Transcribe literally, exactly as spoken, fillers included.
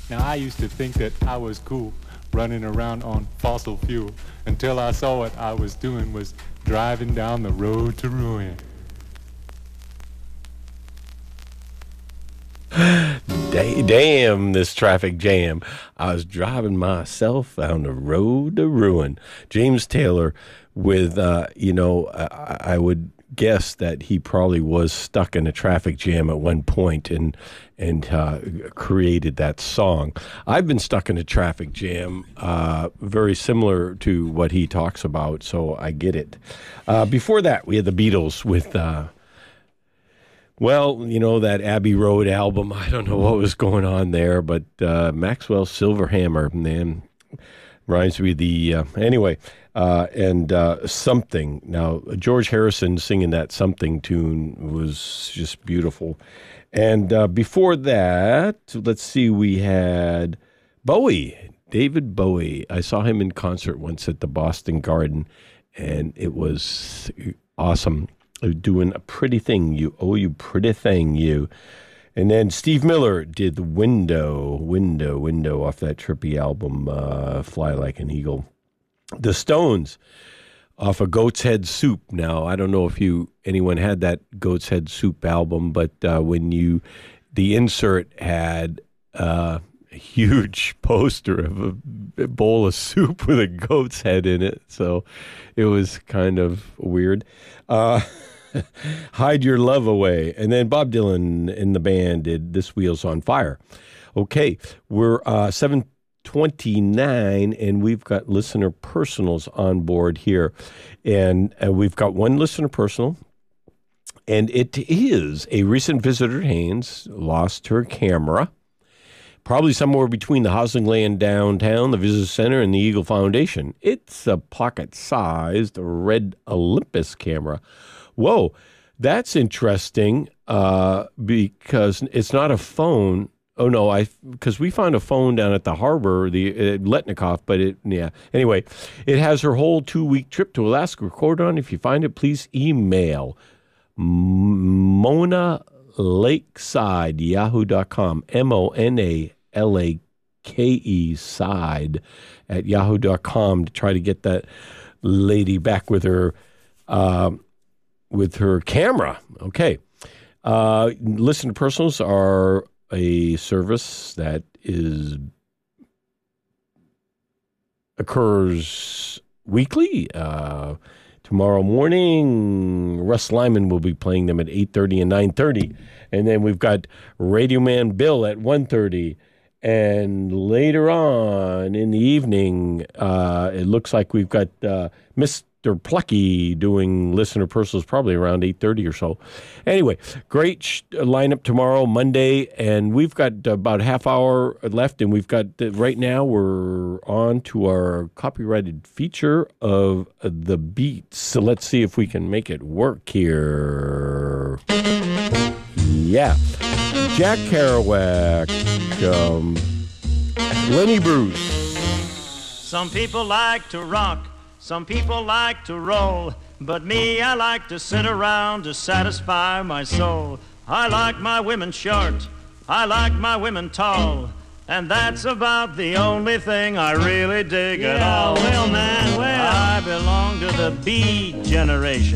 Now, I used to think that I was cool running around on fossil fuel until I saw what I was doing was driving down the road to ruin. Damn, this traffic jam. I was driving myself down the road to ruin. James Taylor with, uh, you know, I, I would guess that he probably was stuck in a traffic jam at one point and and uh, created that song. I've been stuck in a traffic jam, uh, very similar to what he talks about, so I get it. Uh, before that, we had the Beatles with, uh, well, you know, that Abbey Road album. I don't know what was going on there, but uh, Maxwell Silverhammer, man, reminds me of the, uh, anyway, uh, and uh, Something. Now, George Harrison singing that Something tune was just beautiful. And uh, before that, let's see, we had Bowie, David Bowie. I saw him in concert once at the Boston Garden, and it was awesome. Doing a pretty thing, you. Oh, you pretty thing, you. And then Steve Miller did the Window, Window, Window off that trippy album, uh, Fly Like an Eagle. The Stones off of Goat's Head Soup. Now, I don't know if you anyone had that Goat's Head Soup album, but uh, when you, the insert had uh, a huge poster of a bowl of soup with a goat's head in it, so it was kind of weird. Uh, Hide Your Love Away. And then Bob Dylan and the band did This Wheel's on Fire. Okay, we're uh, seven twenty-nine, and we've got listener personals on board here. And uh, we've got one listener personal, and it is a recent visitor to Haines, lost her camera, probably somewhere between the housing land downtown, the Visitor Center, and the Eagle Foundation. It's a pocket-sized red Olympus camera. Whoa, that's interesting uh, because it's not a phone. Oh, no, I because we found a phone down at the harbor, the uh, Letnikov, but it, yeah. Anyway, it has her whole two-week trip to Alaska recorded on. If you find it, please email Mona Lakeside, yahoo dot com, M O N A L A K E side at yahoo dot com to try to get that lady back with her uh, with her camera. Okay. Uh, Listener personals are a service that is occurs weekly. Uh, tomorrow morning, Russ Lyman will be playing them at eight thirty and nine thirty. And then we've got Radio Man Bill at one thirty. And later on in the evening, uh, it looks like we've got uh, Mister Plucky doing listener personals probably around eight thirty or so. Anyway, great sh- lineup tomorrow, Monday, and we've got about a half hour left, and we've got, uh, right now, we're on to our copyrighted feature of uh, the beats. So let's see if we can make it work here. Yeah. Jack Kerouac, um, Lenny Bruce. Some people like to rock, some people like to roll, but me, I like to sit around to satisfy my soul. I like my women short, I like my women tall, and that's about the only thing I really dig Yeah, at all. well, man, well. I belong to the B generation.